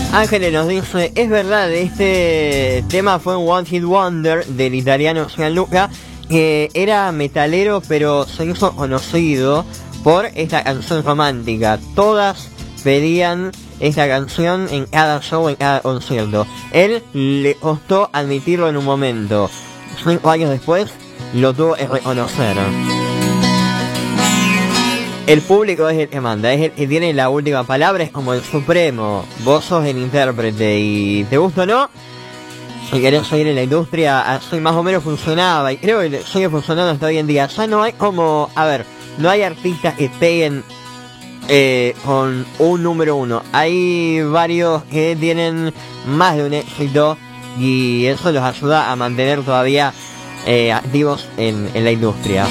Ángeles nos dice, es verdad, este tema fue un One Hit Wonder del italiano Gianluca, que era metalero pero se hizo conocido por esta canción romántica. Todas pedían esta canción en cada show, en cada concierto. Él le costó admitirlo en un momento. 5 años después lo tuvo que reconocer. El público es el que manda, es el que tiene la última palabra, es como el supremo. Vos sos el intérprete y te gusta o no, si querés seguir en la industria, así más o menos funcionaba y creo que sigue funcionando hasta hoy en día. Ya no hay como, a ver, no hay artistas que peguen con un número uno. Hay varios que tienen más de un éxito y eso los ayuda a mantener todavía activos en la industria.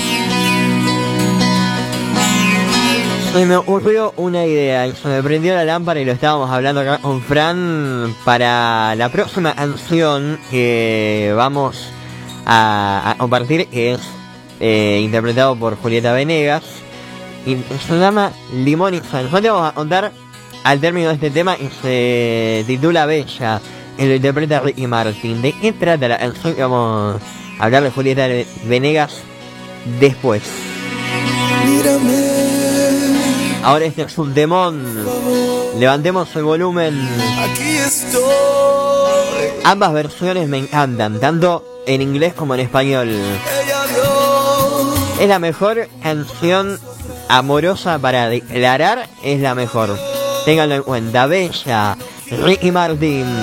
Se me ocurrió una idea y se me prendió la lámpara y lo estábamos hablando acá con Fran para la próxima canción que vamos a compartir, que es interpretado por Julieta Venegas y se llama Limón y Sal. Nosotros te vamos a contar al término de este tema y se titula Bella y lo interpreta Ricky Martin. ¿De qué trata la canción que vamos a hablar de Julieta Venegas después? Mírame. Ahora este es un temón. Levantemos el volumen. Aquí estoy. Ambas versiones me encantan, tanto en inglés como en español. Es la mejor canción amorosa para declarar, es la mejor. Ténganlo en cuenta. Bella, Ricky Martin.